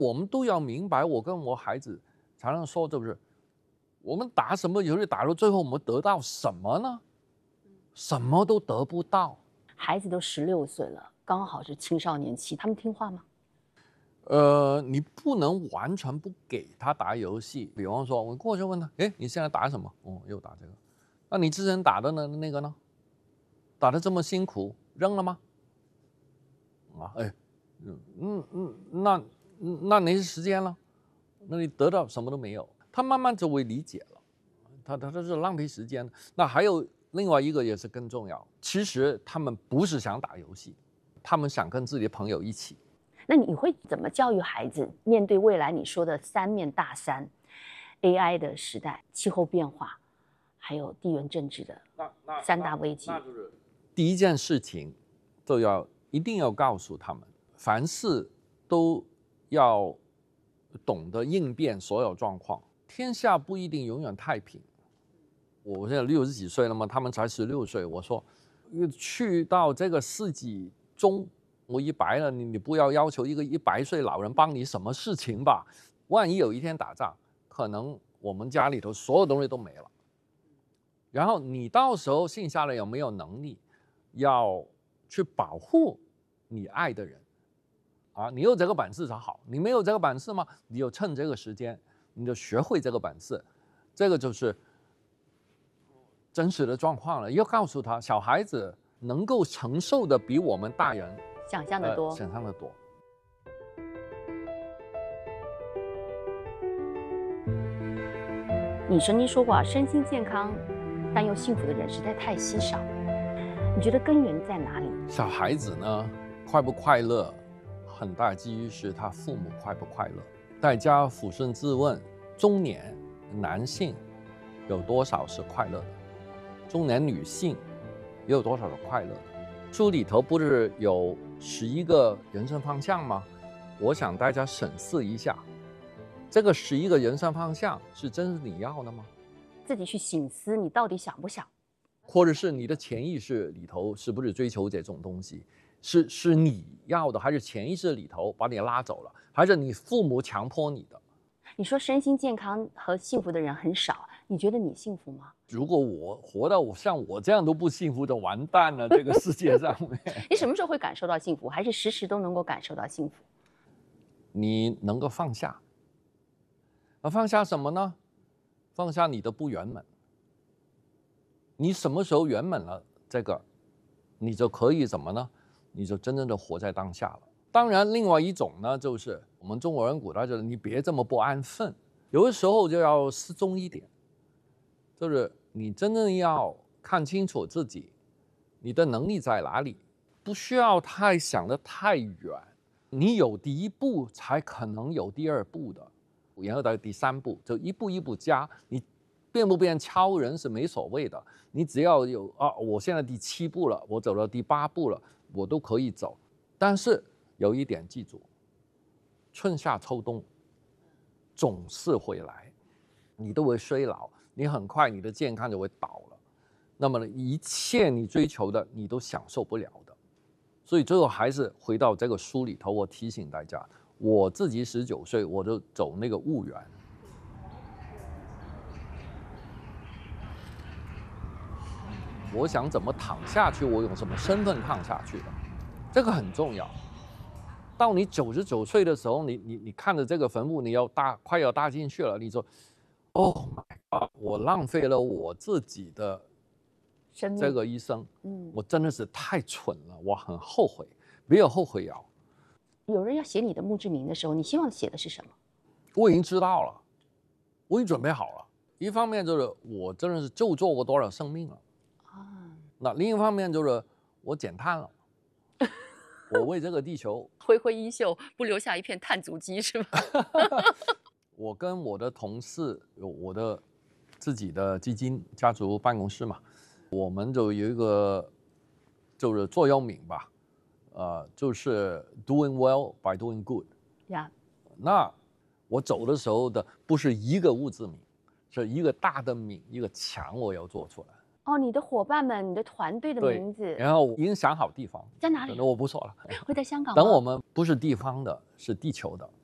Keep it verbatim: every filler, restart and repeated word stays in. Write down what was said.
我们都要明白，我跟我孩子常常说，就是我们打什么游戏打到最后，我们得到什么呢？什么都得不到。 孩子都十六岁了，刚好是青少年期，他们听话吗？ 呃，你不能完全不给他打游戏。比方说，我过去问他，哎，你现在打什么？哦，又打这个。那你之前打的呢？那个呢？打得这么辛苦，扔了吗？啊，哎，嗯嗯嗯，那那没时间了，那你得到什么都没有。他慢慢就会理解了，他他他是浪费时间。那还有另外一个也是更重要，其实他们不是想打游戏，他们想跟自己的朋友一起。 那你会怎么教育孩子面对未来你说的三面大山 A I 的时代、气候变化，还有地缘政治的三大危机？ 那就是第一件事情，就要一定要告诉他们，凡事都要懂得应变所有状况。天下不一定永远太平。我现在六十几岁了嘛，他们才十六岁。我说，去到这个世纪中，我一百了，你你不要要求一个一百岁老人帮你什么事情吧？万一有一天打仗，可能我们家里头所有东西都没了。然后你到时候剩下来有没有能力，要去保护你爱的人？啊，你有这个本事才好。你没有这个本事吗？你就趁这个时间，你就学会这个本事。这个就是真实的状况了。要告诉他，小孩子能够承受的比我们大人想象的多， 呃、想象的多。 你曾经说过啊，身心健康但又幸福的人实在太稀少。你觉得根源在哪里？ 小孩子呢，快不快乐，很大基于是他父母快不快乐。大家俯身自问，中年男性有多少是快乐的？中年女性也有多少是快乐的？书里头不是有十一个人生方向吗？我想大家审视一下，这个十一个人生方向是真是你要的吗？ 自己去省思，你到底想不想？ 或者是你的潜意识里头是不是追求这种东西？是是你要的，还是潜意识里头把你拉走了，还是你父母强迫你的？ 你说身心健康和幸福的人很少，你觉得你幸福吗？ 如果我活到我像我这样都不幸福，就完蛋了。这个世界上面， 你什么时候会感受到幸福？还是时时都能够感受到幸福？ 你能够放下，而放下什么呢？放下你的不圆满。你什么时候圆满了，这个你就可以怎么呢？你就真正的活在当下了。当然，另外一种呢，就是我们中国人古代就是你别这么不安分，有的时候就要适中一点，就是你真正要看清楚自己，你的能力在哪里，不需要太想得太远。你有第一步，才可能有第二步的，然后到第三步，就一步一步加。你变不变超人是没所谓的，你只要有啊，我现在第七步了，我走到第八步了，我都可以走。但是有一点记住，春夏秋冬总是会来，你都会衰老，你很快你的健康就会倒了。那么一切你追求的，你都享受不了的。所以最后还是回到这个书里头，我提醒大家，我自己十九岁我就走那个婺源。我想怎么躺下去，我用什么身份躺下去的，这个很重要。到你九十九岁的时候，你你你看着这个坟墓，你要搭快要搭进去了，你说 ，Oh my God， 我浪费了我自己的这个一生，嗯，我真的是太蠢了，我很后悔，没有后悔药。 有人要写你的墓志铭的时候，你希望写的是什么？ 我已经知道了，我已经准备好了。一方面就是我真的是就做过多少生命了。那另一方面就是我减碳了，我为这个地球挥挥衣袖，不留下一片碳足迹，是吗？ 我跟我的同事有我的自己的基金家族办公室嘛，我们就有一个就是座右铭吧，呃，就是 doing well by doing good。 呀， 那我走的时候的不是一个物质铭，是一个大的铭，一个墙我要做出来。 哦，你的伙伴们，你的团队的名字， 然后已经想好地方在哪里？ 我不说了， 会在香港吗？ 等我们不是地方的，是地球的。